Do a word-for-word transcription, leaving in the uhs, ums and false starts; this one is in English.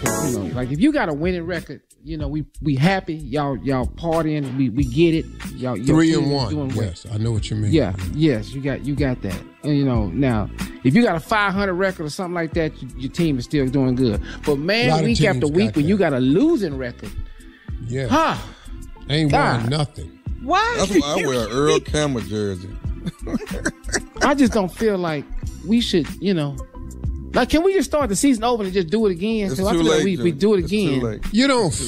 You know, like if you got a winning record, you know, we we happy. Y'all y'all partying. We we get it. Y'all three and one. Doing well. Yes, I know what you mean. Yeah, yes, you got you got that. And you know, now if you got a five hundred record or something like that, you, your team is still doing good. But man, week after week, when you got a losing record, yeah, huh? Ain't won nothing. Why? That's why I wear an Earl Campbell jersey. I just don't feel like we should, you know. Like, can we just start the season over and just do it again? It's So I too feel late, like we, we do it It's too again. late. You don't